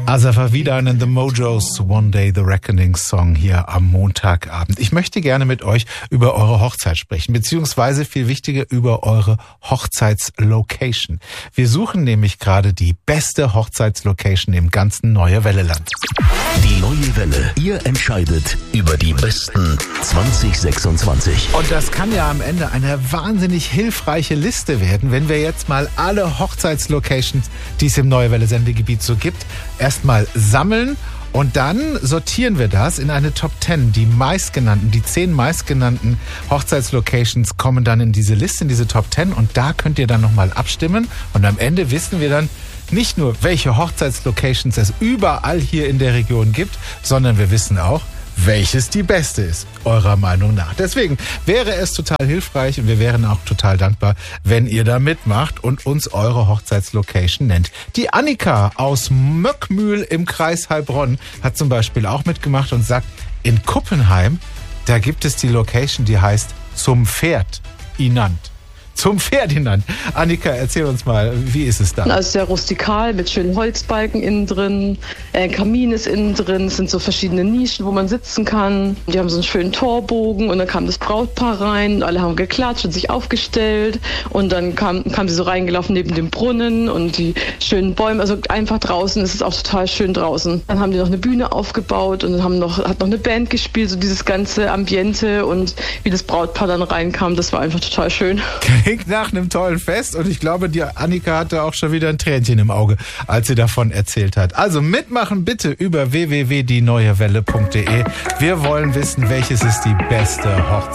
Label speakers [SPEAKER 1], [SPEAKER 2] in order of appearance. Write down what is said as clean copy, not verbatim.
[SPEAKER 1] Asafa Vidan and the Mojos, One Day the Reckoning Song hier am Montagabend. Ich möchte gerne mit euch über eure Hochzeit sprechen, beziehungsweise viel wichtiger über eure Hochzeitslocation. Wir suchen nämlich gerade die beste Hochzeitslocation im ganzen Neue Welle-Land.
[SPEAKER 2] Die Neue Welle. Ihr entscheidet über die besten 2026.
[SPEAKER 1] Und das kann ja am Ende eine wahnsinnig hilfreiche Liste werden, wenn wir jetzt mal alle Hochzeitslocations, die es im Neue Welle Sendegebiet so gibt, erstmal sammeln und dann sortieren wir das in eine Top 10. Die 10 meistgenannten Hochzeitslocations kommen dann in diese Liste, in diese Top 10 und da könnt ihr dann nochmal abstimmen und am Ende wissen wir dann nicht nur, welche Hochzeitslocations es überall hier in der Region gibt, sondern wir wissen auch, welches die beste ist, eurer Meinung nach. Deswegen wäre es total hilfreich und wir wären auch total dankbar, wenn ihr da mitmacht und uns eure Hochzeitslocation nennt. Die Annika aus Möckmühl im Kreis Heilbronn hat zum Beispiel auch mitgemacht und sagt, in Kuppenheim, da gibt es die Location, die heißt Zum Pferd Inant. Zum Ferdinand. Annika, erzähl uns mal, wie ist es da?
[SPEAKER 3] Also sehr rustikal mit schönen Holzbalken innen drin, Kamin ist innen drin, es sind so verschiedene Nischen, wo man sitzen kann. Die haben so einen schönen Torbogen und dann kam das Brautpaar rein, alle haben geklatscht und sich aufgestellt und dann kam sie so reingelaufen neben dem Brunnen und die schönen Bäume, also einfach draußen, es ist auch total schön draußen. Dann haben die noch eine Bühne aufgebaut und hat noch eine Band gespielt, so dieses ganze Ambiente und wie das Brautpaar dann reinkam, das war einfach total schön.
[SPEAKER 1] Klingt nach einem tollen Fest und ich glaube, die Annika hatte auch schon wieder ein Tränchen im Auge, als sie davon erzählt hat. Also mitmachen bitte über www.dieneuewelle.de. Wir wollen wissen, welches ist die beste Hochzeit.